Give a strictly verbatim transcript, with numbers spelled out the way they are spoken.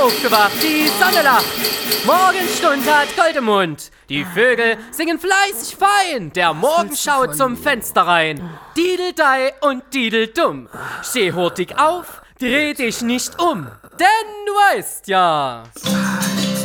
aufgewacht, die Sonne lacht. Morgenstund hat Gold im Mund. Die Vögel singen fleißig fein. Der Morgen schaut zum Fenster rein. Dideldei und Dideldumm. Steh hurtig auf, dreh dich nicht um. Denn du weißt ja...